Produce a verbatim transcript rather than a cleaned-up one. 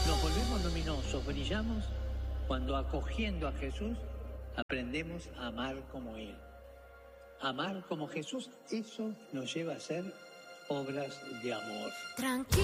Nos volvemos luminosos, brillamos cuando acogiendo a Jesús aprendemos a amar como Él. Amar como Jesús, eso nos lleva a hacer obras de amor. Tranquilo.